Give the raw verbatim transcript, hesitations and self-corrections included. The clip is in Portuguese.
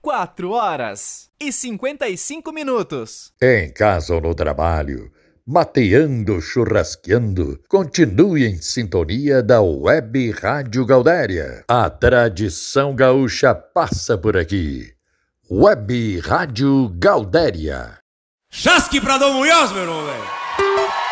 quatro horas e cinquenta e cinco minutos. Em casa ou no trabalho, mateando, churrasqueando, continue em sintonia da Web Rádio Gaudéria. A tradição gaúcha passa por aqui. Web Rádio Gaudéria. Chasque pra Dom Munhoz, meu irmão, velho.